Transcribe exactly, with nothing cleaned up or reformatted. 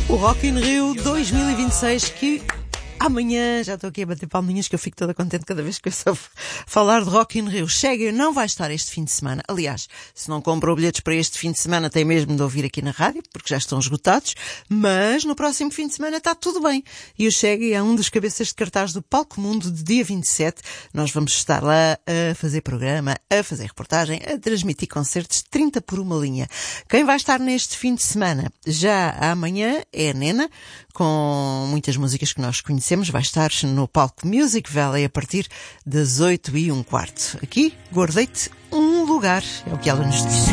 O Rock in Rio dois mil e vinte e seis, que amanhã, já estou aqui a bater palminhas que eu fico toda contente cada vez que eu sou falar de Rock in Rio. Chega, não vai estar este fim de semana. Aliás, se não comprou bilhetes para este fim de semana, tem mesmo de ouvir aqui na rádio, porque já estão esgotados, mas no próximo fim de semana está tudo bem. E o Chega é um dos cabeças de cartaz do Palco Mundo de dia vinte e sete. Nós vamos estar lá a fazer programa, a fazer reportagem, a transmitir concertos trinta por uma linha. Quem vai estar neste fim de semana, já amanhã, é a Nena, com muitas músicas que nós conhecemos. Vai estar no Palco Music Valley a partir das oito e um quarto. Aqui, guardei-te um lugar, é o que ela nos diz.